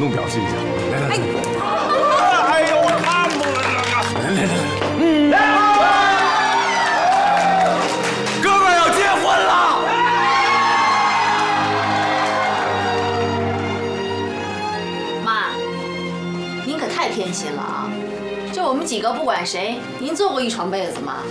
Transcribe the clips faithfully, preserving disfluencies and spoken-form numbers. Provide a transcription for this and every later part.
动表示一下。来来来， 哎呦，我看不了了！ 来来来， 嗯，哥哥要结婚了。 妈，您可太偏心了啊！就我们几个不管谁，您做过一床被子吗？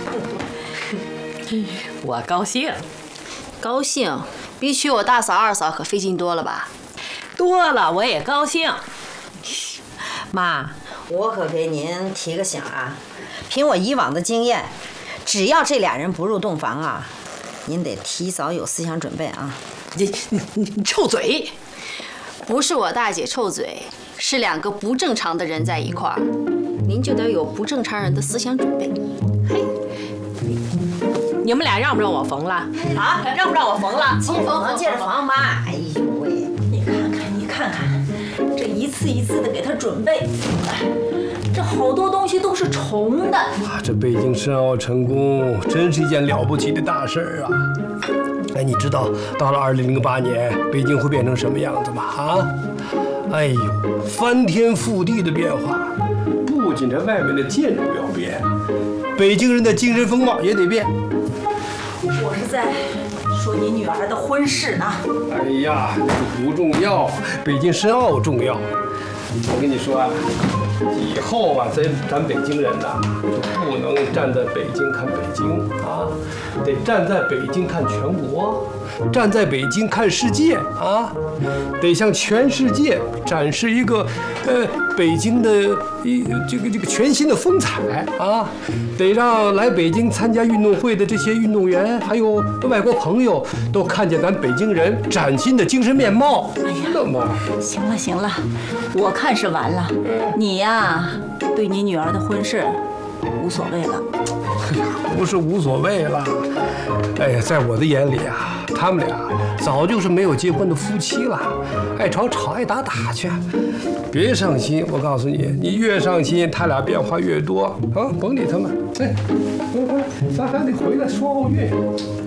我高兴， 高兴，比娶我大嫂二嫂可费劲多了吧？ 多了我也高兴。妈， 我可给您提个醒啊，凭我以往的经验，只要这俩人不入洞房啊，您得提早有思想准备啊。 你你你你臭嘴！ 不是我大姐臭嘴，是两个不正常的人在一块儿，您就得有不正常人的思想准备。嘿。 你们俩让不让我缝了？啊，让不让我缝了？ 接着缝，接着缝，妈！哎呦喂， 你看看，你看看，这一次一次的给他准备，这好多东西都是重的。 啊，这北京申奥成功，真是一件了不起的大事儿啊！哎，你知道到了二零零八年，北京会变成什么样子吗？啊，哎呦，翻天覆地的变化！不仅这外面的建筑要变，北京人的精神风貌也得变。 我是在说你女儿的婚事呢。 哎呀，那个不重要，北京申奥重要。我跟你说啊，以后啊，咱咱北京人呐，就不能站在北京看北京啊，得站在北京看全国，站在北京看世界啊，得向全世界展示一个呃北京的一这个这个全新的风采啊，得让来北京参加运动会的这些运动员还有外国朋友都看见咱北京人崭新的精神面貌。哎呀，那么行了行了，我看是完了。你呀，对你女儿的婚事无所谓了。 不是无所谓了，哎呀，在我的眼里啊，他们俩早就是没有结婚的夫妻了，爱吵吵爱打打去，别伤心。我告诉你，你越伤心，他俩变化越多啊！甭理他们。哎，回来回来，咱还得回来说奥运。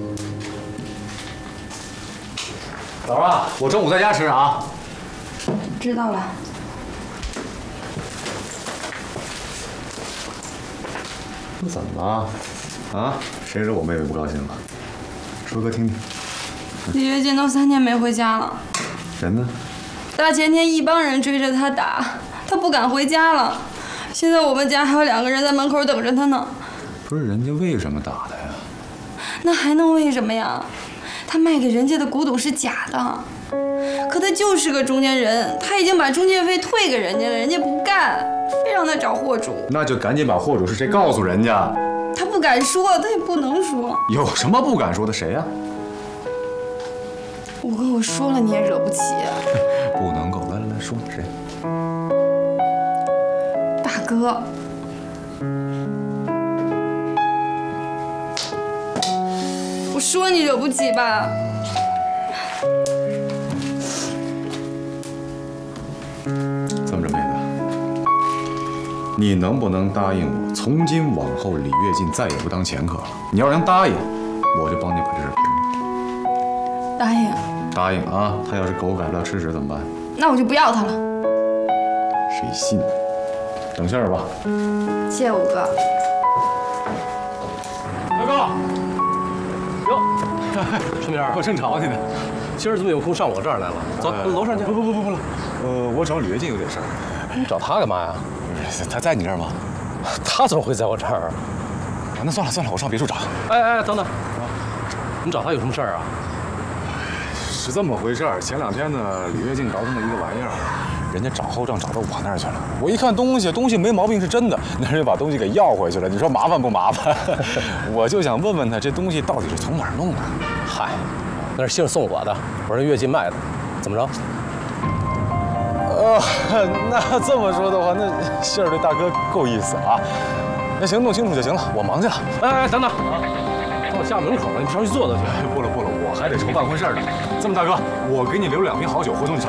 枣儿啊，我中午在家吃啊。 知道了。 这怎么了？啊？谁惹我妹妹不高兴了？说个听听。 李跃进都三天没回家了。 人呢？ 大前天一帮人追着他打，他不敢回家了。现在我们家还有两个人在门口等着他呢。 不是人家为什么打他呀？ 那还能为什么呀？他卖给人家的古董是假的，可他就是个中间人，他已经把中介费退给人家了，人家不干，非让他找货主。 那就赶紧把货主是谁告诉人家。 他不敢说，他也不能说。 有什么不敢说的？谁呀？ 我跟我说了你也惹不起。 不能够，来来来说谁？ 大哥。我说你惹不起吧？ 这么着，妹子，你能不能答应我，从今往后李跃进再也不当前客了？你要是能答应，我就帮你把这事平了。 答应。 答应啊！他要是狗改不了吃屎怎么办？ 那我就不要他了。 谁信？等信儿吧。 谢五哥。 大哥。哟，春明， 我正找你呢。 今儿怎么有空上我这儿来了？走，楼上去。 不不不不不了，呃，我找李跃进有点事儿。 你找他干嘛呀？ 他在你这儿吗？ 他怎么会在我这儿？ 啊，那算了算了，我上别处找。 哎哎，等等，你找他有什么事儿啊？ 是这么回事儿，前两天呢，李跃进倒腾了一个玩意儿，人家找后账找到我那儿去了。我一看东西，东西没毛病，是真的，那人就把东西给要回去了。你说麻烦不麻烦？我就想问问他，这东西到底是从哪儿弄的？ 嗨，那是姓送我的，我是跃进卖的，怎么着？ 哦，那这么说的话，那杏儿对大哥够意思啊。那行，弄清楚就行了，我忙去了。 哎哎，等等，到家门口了，你不上去坐坐去？ 不了不了，我还得筹办婚事呢。这么，大哥，我给你留两瓶好酒，回头你尝。